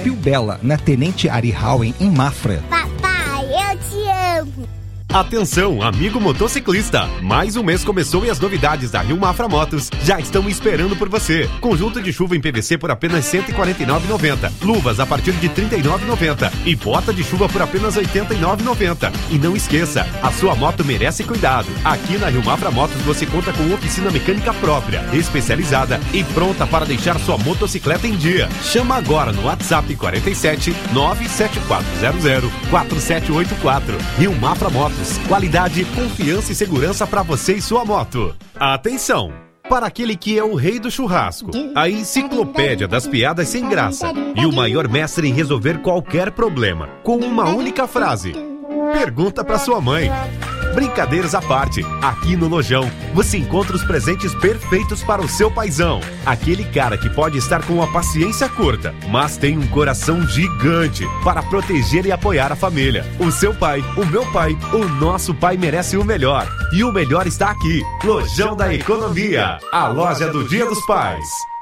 Bela, na Tenente Ari Howen, em Mafra. Papai, eu te amo. Atenção, amigo motociclista! Mais um mês começou e as novidades da Rio Mafra Motos já estão esperando por você. Conjunto de chuva em PVC por apenas R$ 149,90. Luvas a partir de R$ 39,90. E bota de chuva por apenas R$ 89,90. E não esqueça, a sua moto merece cuidado. Aqui na Rio Mafra Motos você conta com oficina mecânica própria, especializada e pronta para deixar sua motocicleta em dia. Chama agora no WhatsApp 47 97400 4784. Rio Mafra Motos. Qualidade, confiança e segurança para você e sua moto. Atenção! Para aquele que é o rei do churrasco, a enciclopédia das piadas sem graça e o maior mestre em resolver qualquer problema com uma única frase. Pergunta para sua mãe. Brincadeiras à parte, aqui no Lojão você encontra os presentes perfeitos para o seu paizão. Aquele cara que pode estar com a paciência curta, mas tem um coração gigante para proteger e apoiar a família. O seu pai, o meu pai, o nosso pai merece o melhor. E o melhor está aqui, Lojão da Economia, a loja do Dia dos Pais.